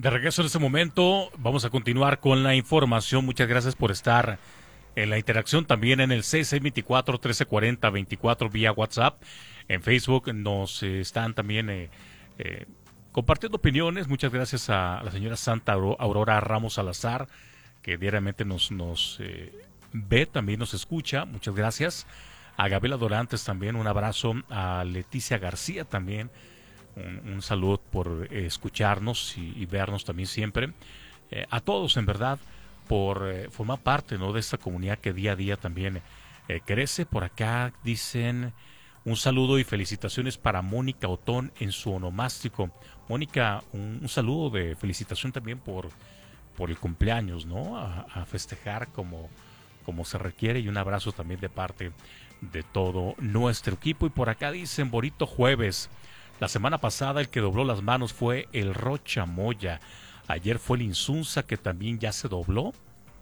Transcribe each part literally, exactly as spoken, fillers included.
De regreso en este momento, vamos a continuar con la información. Muchas gracias por estar en la interacción también en el seis seis dos cuatro, uno tres cuatro cero veinticuatro vía WhatsApp. En Facebook nos eh, están también eh, eh, compartiendo opiniones. Muchas gracias a la señora Santa Aurora Ramos Salazar, que diariamente nos, nos eh, ve, también nos escucha. Muchas gracias. A Gabriela Dorantes también, un abrazo. A Leticia García también. Un, un saludo por eh, escucharnos y, y vernos también siempre. Eh, a todos, en verdad, por eh, formar parte, ¿no?, de esta comunidad que día a día también eh, crece. Por acá dicen un saludo y felicitaciones para Mónica Otón en su onomástico. Mónica, un, un saludo de felicitación también por, por el cumpleaños, ¿no? A, a festejar como, como se requiere, y un abrazo también de parte de todo nuestro equipo. Y por acá dicen bonito jueves. La semana pasada el que dobló las manos fue el Rocha Moya. Ayer fue el Insunza, que también ya se dobló.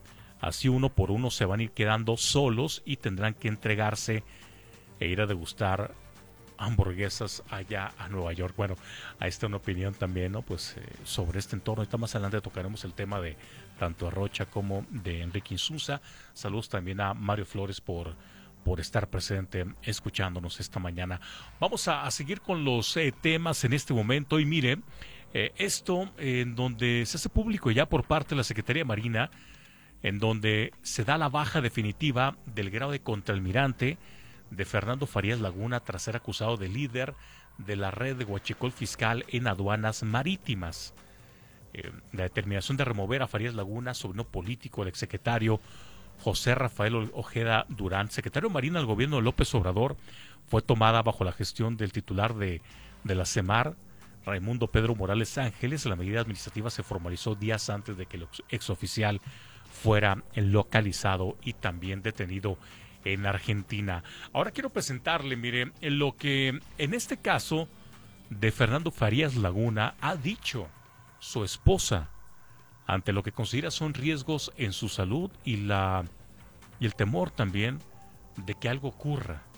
Así uno por uno se van a ir quedando solos y tendrán que entregarse e ir a degustar hamburguesas allá a Nueva York. Bueno, ahí está una opinión también, ¿no? Pues eh, sobre este entorno. Ahorita más adelante tocaremos el tema de tanto de Rocha como de Enrique Insunza. Saludos también a Mario Flores por... por estar presente escuchándonos esta mañana. Vamos a, a seguir con los eh, temas en este momento. Y mire, eh, esto eh, en donde se hace público ya por parte de la Secretaría Marina, en donde se da la baja definitiva del grado de contraalmirante de Fernando Farías Laguna tras ser acusado de líder de la red de huachicol fiscal en aduanas marítimas. Eh, la determinación de remover a Farías Laguna, sobrino político del exsecretario José Rafael Ojeda Durán, secretario de Marina del gobierno de López Obrador, fue tomada bajo la gestión del titular de, de la CEMAR, Raimundo Pedro Morales Ángeles. La medida administrativa se formalizó días antes de que el exoficial fuera localizado y también detenido en Argentina. Ahora quiero presentarle, mire, en lo que en este caso de Fernando Farías Laguna ha dicho su esposa, ante lo que considera son riesgos en su salud y la y el temor también de que algo ocurra